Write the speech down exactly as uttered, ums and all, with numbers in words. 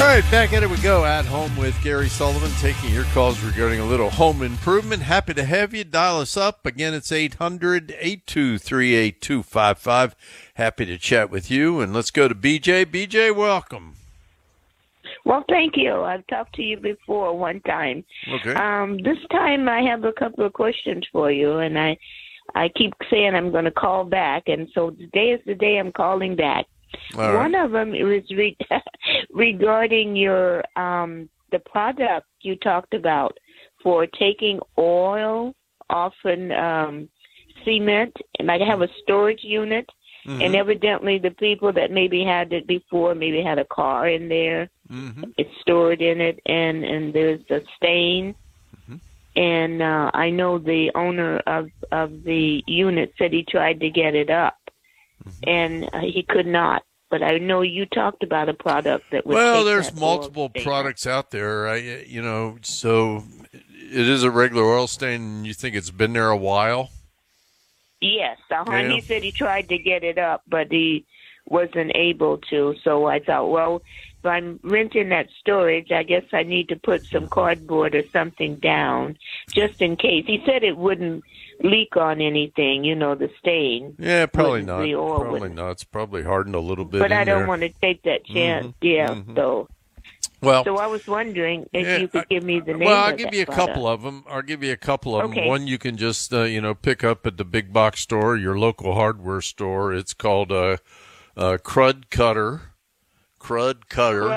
right, back at it we go. At Home with Gary Sullivan, taking your calls regarding a little home improvement. Happy to have you. Dial us up. Again, it's eight hundred, eight two three, eight two five five. Happy to chat with you. And let's go to B J. B J, welcome. Well, thank you. I've talked to you before one time. Okay. Um, this time I have a couple of questions for you, and I, I keep saying I'm going to call back, and so today is the day I'm calling back. All right. One of them is re- regarding your um, the product you talked about for taking oil off an um, cement, and I have a storage unit, mm-hmm. and evidently the people that maybe had it before maybe had a car in there. Mm-hmm. It's stored in it, and, and there's a stain. Mm-hmm. And uh, I know the owner of, of the unit said he tried to get it up, mm-hmm. and uh, he could not. But I know you talked about a product that would Well, take there's that multiple oil products out there, I, you know, so it is a regular oil stain, and you think it's been there a while? Yes. Uh-huh. Yeah. He said he tried to get it up, but he wasn't able to. So I thought, well, if I'm renting that storage, I guess I need to put some cardboard or something down just in case. He said it wouldn't leak on anything, you know, the stain. Yeah, probably Wouldn't- not. the oil Probably wouldn't. not. It's probably hardened a little bit But in I don't there. want to take that chance. Mm-hmm. Yeah. Mm-hmm. So, Well, so I was wondering if yeah, you could I- give me the name well, I'll of give that you a product. couple of them. I'll give you a couple of them. Okay. One you can just, uh, you know, pick up at the big box store, your local hardware store. It's called uh, uh, Crud Cutter. Crud Cutter.